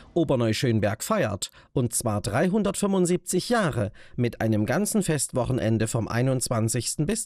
Oberneuschönberg feiert, und zwar 375 Jahre, mit einem ganzen Festwochenende vom 21. bis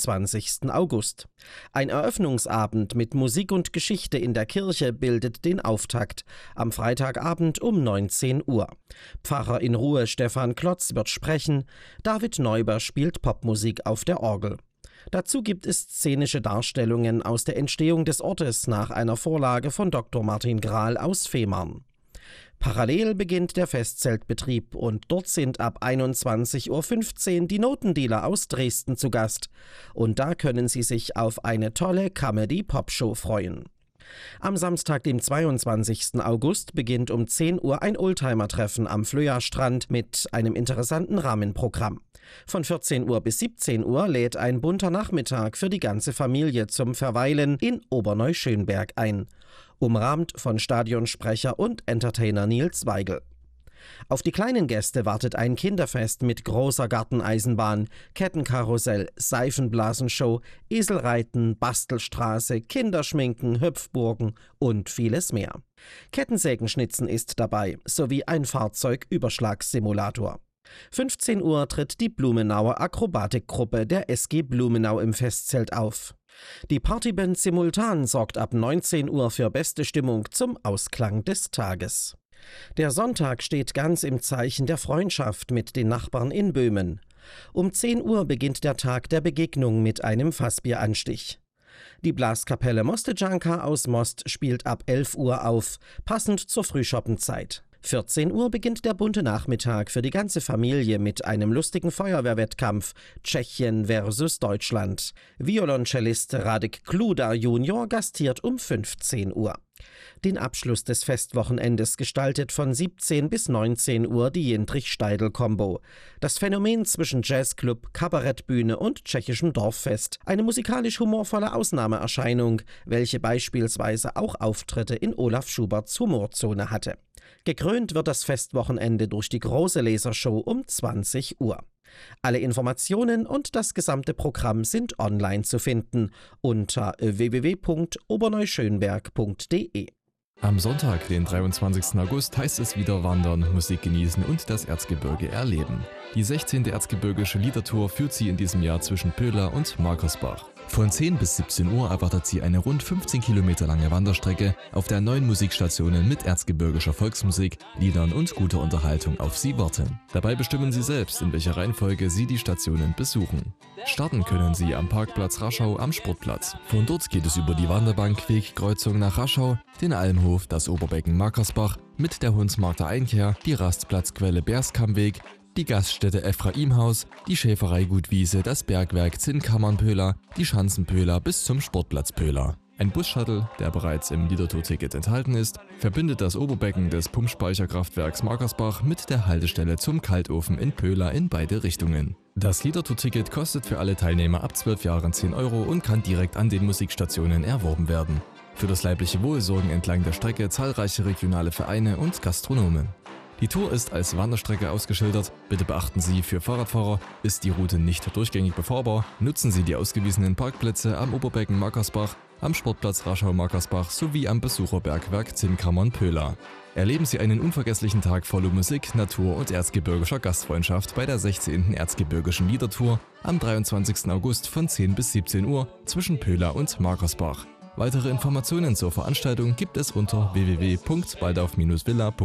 23. August. Ein Eröffnungsabend mit Musik und Geschichte in der Kirche bildet den Auftakt, am Freitagabend um 19 Uhr. Pfarrer in Ruhe Stefan Klotz wird sprechen, David Neuber spielt Popmusik auf der Orgel. Dazu gibt es szenische Darstellungen aus der Entstehung des Ortes nach einer Vorlage von Dr. Martin Grahl aus Fehmarn. Parallel beginnt der Festzeltbetrieb und dort sind ab 21:15 Uhr die Notendealer aus Dresden zu Gast. Und da können Sie sich auf eine tolle Comedy-Pop-Show freuen. Am Samstag, dem 22. August, beginnt um 10 Uhr ein Oldtimer-Treffen am Flöa-Strand mit einem interessanten Rahmenprogramm. Von 14 Uhr bis 17 Uhr lädt ein bunter Nachmittag für die ganze Familie zum Verweilen in Oberneuschönberg ein, umrahmt von Stadionsprecher und Entertainer Nils Weigel. Auf die kleinen Gäste wartet ein Kinderfest mit großer Garteneisenbahn, Kettenkarussell, Seifenblasenshow, Eselreiten, Bastelstraße, Kinderschminken, Hüpfburgen und vieles mehr. Kettensägenschnitzen ist dabei, sowie ein Fahrzeugüberschlagssimulator. 15 Uhr tritt die Blumenauer Akrobatikgruppe der SG Blumenau im Festzelt auf. Die Partyband Simultan sorgt ab 19 Uhr für beste Stimmung zum Ausklang des Tages. Der Sonntag steht ganz im Zeichen der Freundschaft mit den Nachbarn in Böhmen. Um 10 Uhr beginnt der Tag der Begegnung mit einem Fassbieranstich. Die Blaskapelle Mostejanka aus Most spielt ab 11 Uhr auf, passend zur Frühschoppenzeit. 14 Uhr beginnt der bunte Nachmittag für die ganze Familie mit einem lustigen Feuerwehrwettkampf Tschechien versus Deutschland. Violoncellist Radek Kluda Junior gastiert um 15 Uhr. Den Abschluss des Festwochenendes gestaltet von 17 bis 19 Uhr die Jindřich-Steidl-Kombo. Das Phänomen zwischen Jazzclub, Kabarettbühne und tschechischem Dorffest. Eine musikalisch humorvolle Ausnahmeerscheinung, welche beispielsweise auch Auftritte in Olaf Schuberts Humorzone hatte. Gekrönt wird das Festwochenende durch die große Lasershow um 20 Uhr. Alle Informationen und das gesamte Programm sind online zu finden unter www.oberneuschönberg.de. Am Sonntag, den 23. August, heißt es wieder wandern, Musik genießen und das Erzgebirge erleben. Die 16. Erzgebirgische Liedertour führt sie in diesem Jahr zwischen Pöhler und Markersbach. Von 10 bis 17 Uhr erwartet sie eine rund 15 Kilometer lange Wanderstrecke, auf der 9 Musikstationen mit erzgebirgischer Volksmusik, Liedern und guter Unterhaltung auf Sie warten. Dabei bestimmen Sie selbst, in welcher Reihenfolge Sie die Stationen besuchen. Starten können Sie am Parkplatz Raschau am Sportplatz. Von dort geht es über die Wanderbankwegkreuzung nach Raschau, den Almhof, das Oberbecken Markersbach, mit der Hunsmarkter Einkehr, die Rastplatzquelle Berskammweg, die Gaststätte Ephraimhaus, die Schäferei Gutwiese, das Bergwerk Zinnkammern-Pöhler, die Schanzenpöhler bis zum Sportplatz Pöhler. Ein Busshuttle, der bereits im Liedertour-Ticket enthalten ist, verbindet das Oberbecken des Pumpspeicherkraftwerks Markersbach mit der Haltestelle zum Kaltofen in Pöhler in beide Richtungen. Das Liedertour-Ticket kostet für alle Teilnehmer ab 12 Jahren 10 € und kann direkt an den Musikstationen erworben werden. Für das leibliche Wohl sorgen entlang der Strecke zahlreiche regionale Vereine und Gastronomen. Die Tour ist als Wanderstrecke ausgeschildert. Bitte beachten Sie, für Fahrradfahrer ist die Route nicht durchgängig befahrbar. Nutzen Sie die ausgewiesenen Parkplätze am Oberbecken Markersbach, am Sportplatz Raschau-Markersbach sowie am Besucherbergwerk Zinnkammern-Pöhler. Erleben Sie einen unvergesslichen Tag voller Musik, Natur und erzgebirgischer Gastfreundschaft bei der 16. Erzgebirgischen Liedertour am 23. August von 10 bis 17 Uhr zwischen Pöhler und Markersbach. Weitere Informationen zur Veranstaltung gibt es unter www.waldauf-villa.de.